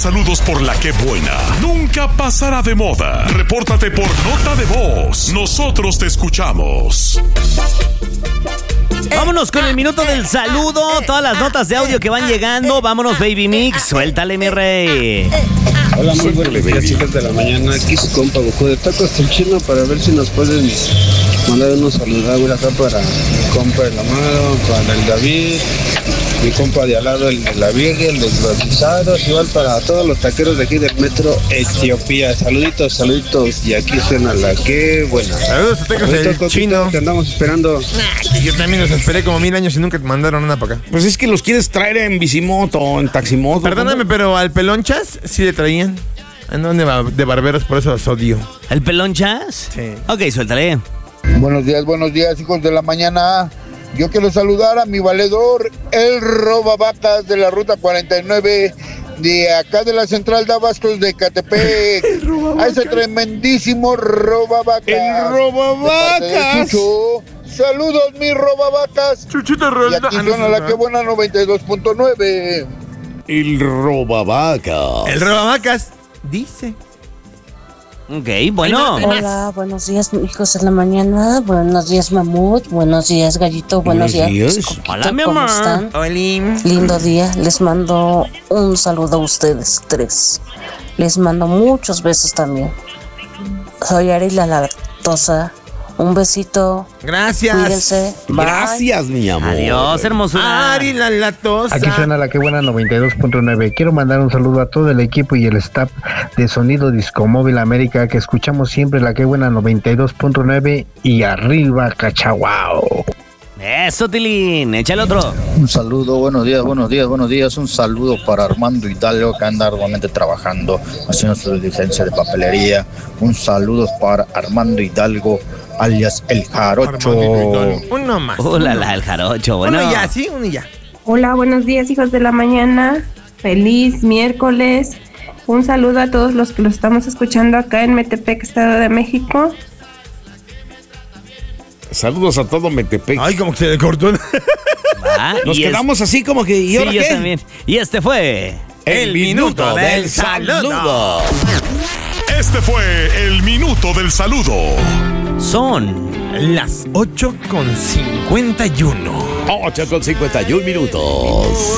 saludos por la que buena. Nunca pasará de moda. Repórtate por nota de voz. Nosotros te escuchamos. Vámonos con el minuto del saludo. Todas las notas de audio que van llegando. Vámonos, Baby Mix. Suéltale, mi rey. Hola, muy buenos días, chicas de la mañana. Aquí su compa Goku de Tacos el Chino para ver si nos pueden mandar unos saludos acá para mi compa el Amaro, para el David, mi compa de al lado, el de la Virgen, el de los guisados, igual para todos los taqueros de aquí del Metro Etiopía. Saluditos, saluditos. Y aquí suena la que buena. Saludos a Tacos el Chino. Te andamos esperando. Yo también los esperé como 1000 años y nunca te mandaron nada para acá. Pues es que los quieres traer en bicimoto o en taximoto. Perdóname, pero al Pelonchas sí le traían. Andan de barberos, por eso los odio. ¿El Pelonchas? Sí. Ok, suéltale. Buenos días, hijos de la mañana. Yo quiero saludar a mi valedor, el Robavacas de la Ruta 49, de acá de la Central de Abastos de Catepec. A ese tremendísimo Robavacas. ¡El Robavacas! Saludos, mis Robavacas. Chuchito Y Rolda. aquí suena la que buena 92.9. El Robavacas. El Robavacas dice. Ok, bueno. Hola, buenos días, hijos de la mañana. Buenos días, Mamut. Buenos días, Gallito. Buenos días. Hola, mi ¿Cómo amor. están? Oli. Lindo día. Les mando un saludo a ustedes tres. Les mando muchos besos también. Soy Ari la Latosa. Un besito. Gracias. Cuídense. Bye. Gracias, mi amor. Adiós, hermosura. Ari la latosa. Aquí suena la que buena 92.9. Quiero mandar un saludo a todo el equipo y el staff de Sonido Discomóvil América, que escuchamos siempre la que buena 92.9 y arriba Cachaguao. Eso, Tilín. Échale otro. Un saludo, buenos días. Un saludo para Armando Hidalgo, que anda arduamente trabajando, haciendo su diligencia de papelería. Un saludo para Armando Hidalgo, alias El Jarocho. Uno más. Hola, el jarocho. Bueno. Uno ya, sí, uno ya. Hola, buenos días, hijos de la mañana. Feliz miércoles. Un saludo a todos los que lo estamos escuchando acá en Metepec, Estado de México. Saludos a todo Metepec. Ay, como que se le cortó. Nos quedamos así como que... ¿y ahora sí, yo qué? también. Y este fue... El minuto del saludo. Este fue el minuto del saludo. Son las 8:51. 8:51 minutos.